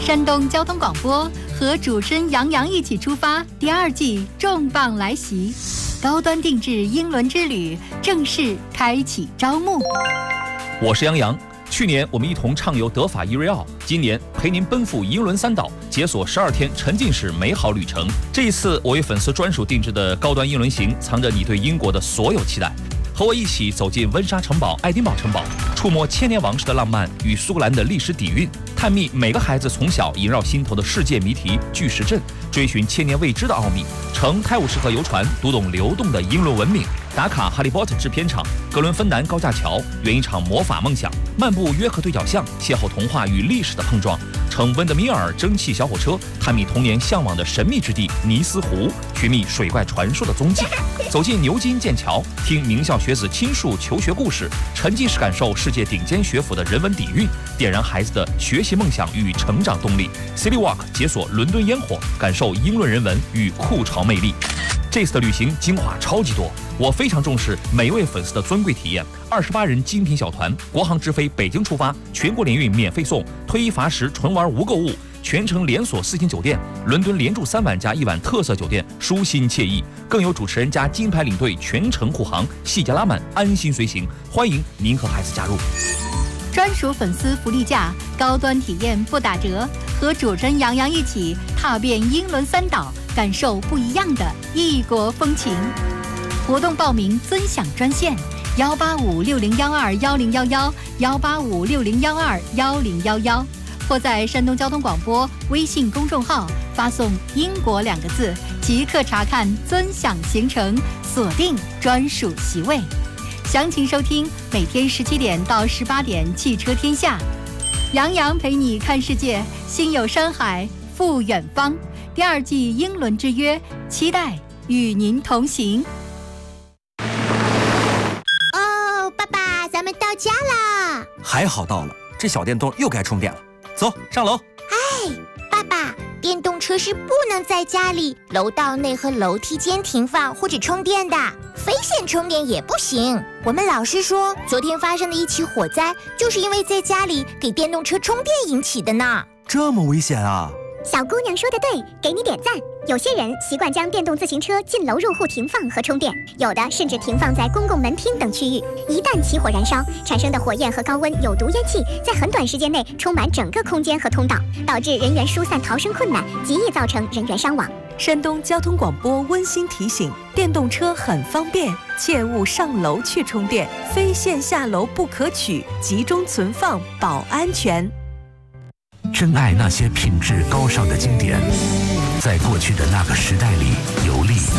山东交通广播和主持人杨洋一起出发，第2季重磅来袭，高端定制英伦之旅正式开启招募。 我是杨洋，去年我们一同畅游德法伊瑞奥，今年陪您奔赴英伦3岛，解锁12天沉浸式美好旅程。这一次我为粉丝专属定制的高端英伦行，藏着你对英国的所有期待。和我一起走进温莎城堡、爱丁堡城堡，触摸千年王室的浪漫与苏格兰的历史底蕴，探秘每个孩子从小萦绕心头的世界谜题巨石阵，追寻千年未知的奥秘，乘泰晤士河游船读懂流动的英伦文明，打卡哈利波特制片厂、格伦芬南高架桥，圆一场魔法梦想，漫步约克对角巷，邂逅童话与历史的碰撞，乘温德米尔蒸汽小火车，探秘童年向往的神秘之地尼斯湖，寻觅水怪传说的踪迹，走进牛津剑桥，听名校学子倾述求学故事，沉浸式感受世界顶尖学府的人文底蕴，点燃孩子的学习梦想与成长动力。City Walk 解锁伦敦烟火，感受英伦人文与酷潮魅力。这次的旅行精华超级多，我非常重视每位粉丝的尊贵体验。28人精品小团，国航直飞北京出发，全国联运免费送，推一罚10，纯玩无购物，全程连锁4星酒店，伦敦连住3晚加1晚特色酒店，舒心惬意。更有主持人加金牌领队全程护航，细节拉满，安心随行。欢迎您和孩子加入。 专属粉丝福利价，高端体验不打折，和主持人杨洋一起踏遍英伦3岛，感受不一样的异国风情。活动报名尊享专线18560121011，18560121011，或在山东交通广播微信公众号发送“英国”2个字，即刻查看尊享行程，锁定专属席位。详情收听每天17点到18点汽车天下，杨洋陪你看世界，心有山海赴远方。第2季英伦之约，期待与您同行。 哦，爸爸，咱们到家啦！ 还好到了，这小电动又该充电了。走，上楼。 哎，爸爸，电动车是不能在家里楼道内和楼梯间停放或者充电的，非线充电也不行。我们老师说，昨天发生的一起火灾，就是因为在家里给电动车充电引起的呢。 这么危险啊！ 小姑娘说的对，给你点赞。有些人习惯将电动自行车进楼入户停放和充电，有的甚至停放在公共门厅等区域。一旦起火燃烧，产生的火焰和高温有毒烟气在很短时间内充满整个空间和通道，导致人员疏散逃生困难，极易造成人员伤亡。 山东交通广播温馨提醒：电动车很方便，切勿上楼去充电，非线下楼不可取，集中存放保安全。 珍爱那些品质高尚的经典，在过去的那个时代里游历。